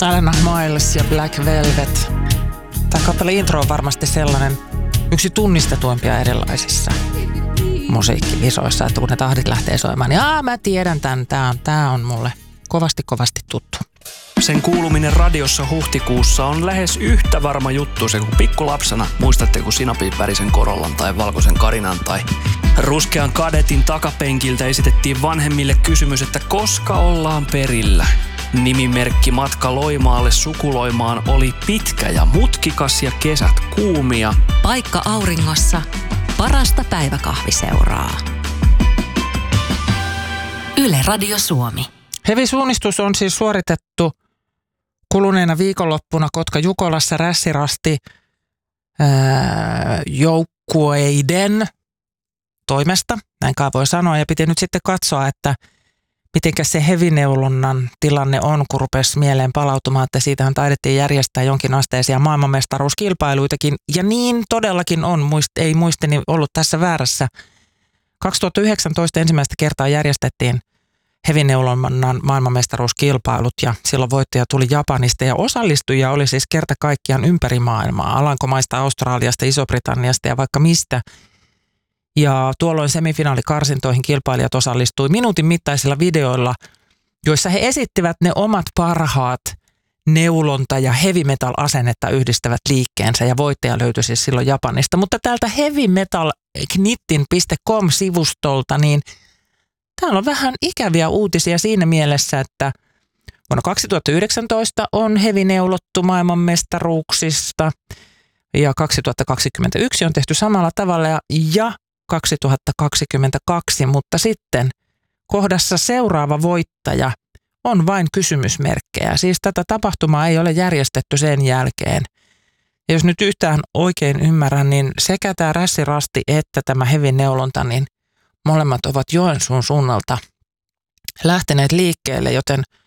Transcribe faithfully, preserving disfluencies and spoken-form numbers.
Alana Miles ja Black Velvet. Tämä kappale intro on varmasti sellainen yksi tunnistetuimpia erilaisissa musiikkivisoissa, että kun ne tahdit lähtee soimaan, niin aah, mä tiedän tämän, tää on, tää on mulle kovasti kovasti tuttu. Sen kuuluminen radiossa huhtikuussa on lähes yhtä varma juttu se kuin pikkulapsena. Muistatte, kun sinapin värisen Corollan tai valkoisen Karinan tai ruskean Kadetin takapenkiltä esitettiin vanhemmille kysymys, että koska ollaan perillä. Nimimerkki matka Loimaalle sukuloimaan oli pitkä ja mutkikas ja kesät kuumia. Paikka auringossa, parasta päiväkahviseuraa. Yle Radio Suomi. Hevi-suunnistus on siis suoritettu kuluneena viikonloppuna Kotka-Jukolassa rässirasti ää, joukkueiden toimesta, näin kai voi sanoa, ja piti nyt sitten katsoa, että mitenkä se hevineulonnan tilanne on, kun rupesi mieleen palautumaan, että siitähän taidettiin järjestää jonkinasteisia maailmanmestaruuskilpailuitakin, ja niin todellakin on, muist, ei muistini ollut tässä väärässä. kaksituhattayhdeksäntoista ensimmäistä kertaa järjestettiin hevineulonnan maailmanmestaruuskilpailut, ja silloin voittaja tuli Japanista, ja osallistujia oli siis kerta kaikkiaan ympäri maailmaa, Alankomaista, Australiasta, Iso-Britanniasta ja vaikka mistä. Ja tuolloin semifinaalikarsintoihin kilpailijat osallistui minuutin mittaisilla videoilla, joissa he esittivät ne omat parhaat neulonta- ja heavy metal -asennetta yhdistävät liikkeensä, ja voittaja löytyi siis silloin Japanista. Mutta täältä heavy metal knittin piste com-sivustolta, niin täällä on vähän ikäviä uutisia siinä mielessä, että vuonna kaksituhattayhdeksäntoista on hevineulottu maailmanmestaruuksista ja kaksituhattakaksikymmentäyksi on tehty samalla tavalla ja, ja kaksituhattakaksikymmentäkaksi, mutta sitten kohdassa seuraava voittaja on vain kysymysmerkkejä. Siis tätä tapahtumaa ei ole järjestetty sen jälkeen. Ja jos nyt yhtään oikein ymmärrän, niin sekä tämä rässirasti että tämä hevineulonta, niin molemmat ovat Joensuun suunnalta lähteneet liikkeelle, joten